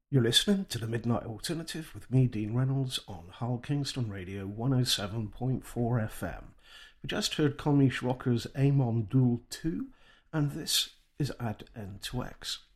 You're listening to the Midnight Alternative with me, Dean Reynolds, on Hull Kingston Radio 107.4 FM. We just heard Cornish rockers Amon Duel 2, and this is Add N to X.